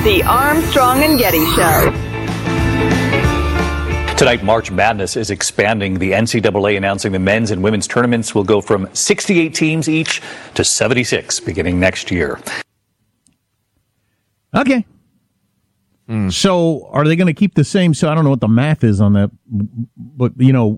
The Armstrong and Getty Show. Tonight, March Madness is expanding. The NCAA announcing the men's and women's tournaments will go from 68 teams each to 76 beginning next year. Okay. So are they going to keep the same? So I don't know what the math is on that, but, you know,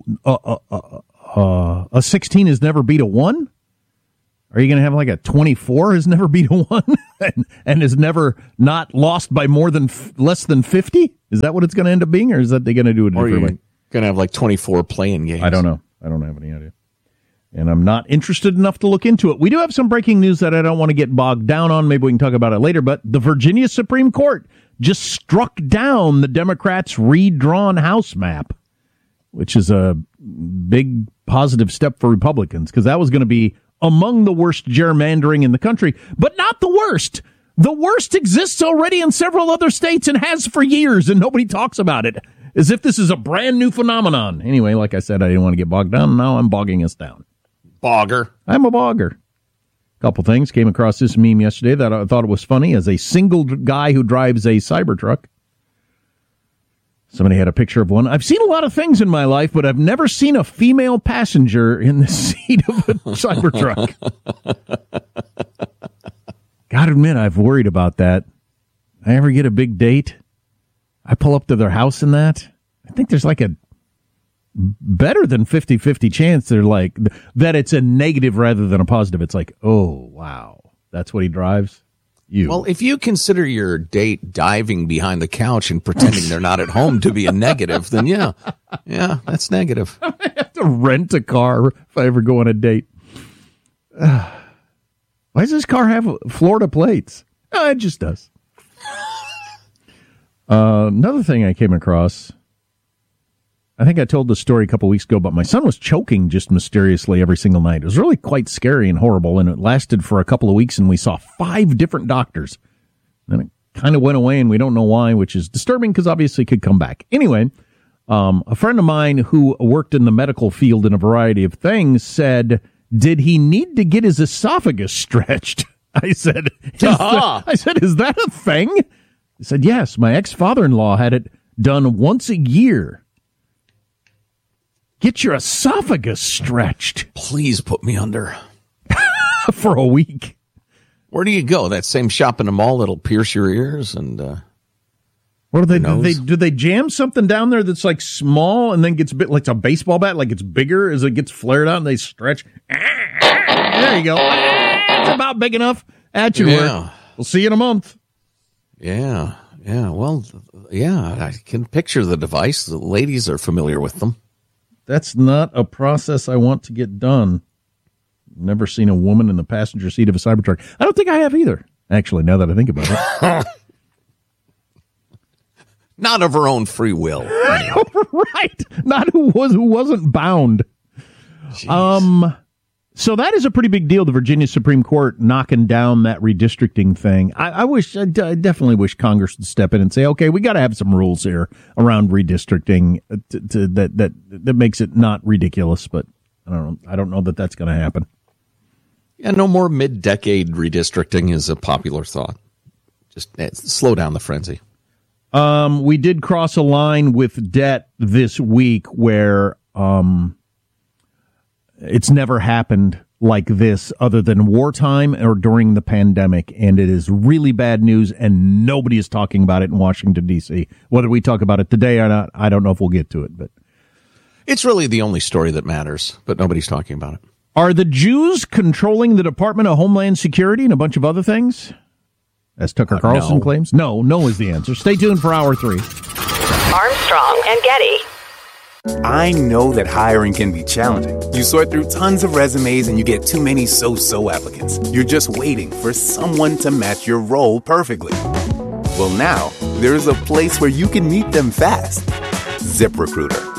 a 16 has never beat a 1? Are you going to have like a 24 has never beat a 1 and has never not lost by more than less than 50? Is that what it's going to end up being, or is that they're going to do it differently? Or you're going to have like 24 playing games? I don't know. I don't have any idea. And I'm not interested enough to look into it. We do have some breaking news that I don't want to get bogged down on. Maybe we can talk about it later. But the Virginia Supreme Court just struck down the Democrats' redrawn House map, which is a big positive step for Republicans, because that was going to be among the worst gerrymandering in the country, but not the worst. The worst exists already in several other states and has for years, and nobody talks about it, as if this is a brand new phenomenon. Anyway, like I said, I didn't want to get bogged down. Now I'm bogging us down. Bogger. I'm a bogger. Couple things. Came across this meme yesterday that I thought it was funny. As a single guy who drives a Cybertruck, somebody had a picture of one. I've seen a lot of things in my life, but I've never seen a female passenger in the seat of a Cybertruck. Gotta admit, I've worried about that. I ever get a big date, I pull up to their house in that. I think there's like a better than 50-50 chance they're like that it's a negative rather than a positive. It's like, oh, wow, that's what he drives? Well, if you consider your date diving behind the couch and pretending they're not at home to be a negative, then yeah, that's negative. I have to rent a car if I ever go on a date. Why does this car have Florida plates? Oh, it just does. Another thing I came across, I think I told the story a couple weeks ago, but my son was choking just mysteriously every single night. It was really quite scary and horrible, and it lasted for a couple of weeks, and we saw 5 different doctors. Then it kind of went away, and we don't know why, which is disturbing because obviously it could come back. Anyway, a friend of mine who worked in the medical field in a variety of things said, did he need to get his esophagus stretched? I said, is that a thing? He said, yes, my ex-father-in-law had it done once a year. Get your esophagus stretched. Please put me under. For a week. Where do you go? That same shop in the mall that'll pierce your ears and what do they jam something down there that's like small and then gets a bit like a baseball bat, like it's bigger as it gets flared out and they stretch? There you go. It's about big enough. At your work. We'll see you in a month. Yeah. Well, I can picture the device. The ladies are familiar with them. That's not a process I want to get done. Never seen a woman in the passenger seat of a Cybertruck. I don't think I have either, actually, now that I think about it. Not of her own free will. Right. Not who wasn't bound. Jeez. So that is a pretty big deal, the Virginia Supreme Court knocking down that redistricting thing. I definitely wish Congress would step in and say, okay, we got to have some rules here around redistricting that makes it not ridiculous, but I don't know that that's going to happen. Yeah, no more mid-decade redistricting is a popular thought. Just slow down the frenzy. We did cross a line with debt this week where it's never happened like this other than wartime or during the pandemic, and it is really bad news, and nobody is talking about it in Washington, D.C. Whether we talk about it today or not, I don't know if we'll get to it. But it's really the only story that matters, but nobody's talking about it. Are the Jews controlling the Department of Homeland Security and a bunch of other things, as Tucker Carlson claims? No is the answer. Stay tuned for Hour 3. Armstrong and Getty. I know that hiring can be challenging. You sort through tons of resumes and you get too many so-so applicants. You're just waiting for someone to match your role perfectly. Well, now, there's a place where you can meet them fast. ZipRecruiter.